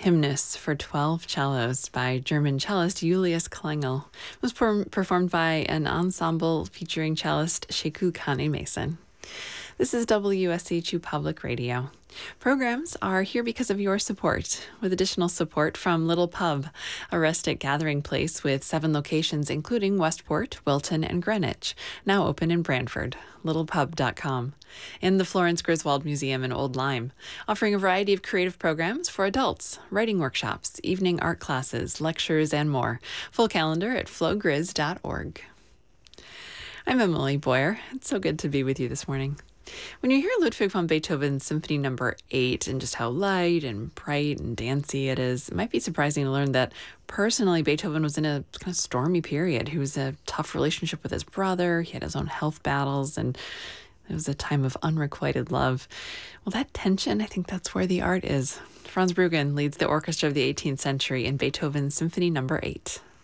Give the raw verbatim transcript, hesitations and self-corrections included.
Hymnus for twelve cellos by German cellist Julius Klengel was per- performed by an ensemble featuring cellist Sheku Kane Mason. This is W S H U Public Radio. Programs are here because of your support, with additional support from Little Pub, a rustic gathering place with seven locations including Westport, Wilton, and Greenwich, now open in Brantford, little pub dot com, and the Florence Griswold Museum in Old Lyme, offering a variety of creative programs for adults, writing workshops, evening art classes, lectures, and more. Full calendar at flowgriz dot org. I'm Emily Boyer. It's so good to be with you this morning. When you hear Ludwig van Beethoven's Symphony Number eight and just how light and bright and dancey it is, it might be surprising to learn that personally Beethoven was in a kind of stormy period. He was in a tough relationship with his brother. He had his own health battles, and it was a time of unrequited love. Well, that tension, I think that's where the art is. Franz Bruggen leads the orchestra of the eighteenth century in Beethoven's Symphony Number eight.